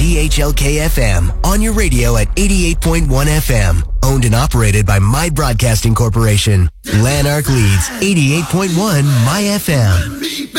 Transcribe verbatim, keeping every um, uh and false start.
T H L K F M, on your radio at eighty-eight point one F M. Owned and operated by My Broadcasting Corporation. Lanark leads eighty-eight point one My F M.